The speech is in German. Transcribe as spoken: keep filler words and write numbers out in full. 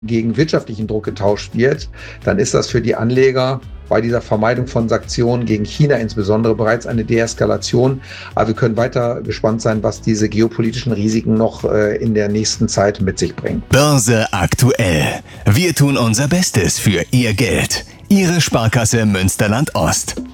gegen wirtschaftlichen Druck getauscht wird, dann ist das für die Anleger bei dieser Vermeidung von Sanktionen gegen China insbesondere bereits eine Deeskalation. Aber wir können weiter gespannt sein, was diese geopolitischen Risiken noch äh, in der nächsten Zeit mit sich bringen. Börse aktuell. Wir tun unser Bestes für Ihr Geld. Ihre Sparkasse Münsterland Ost.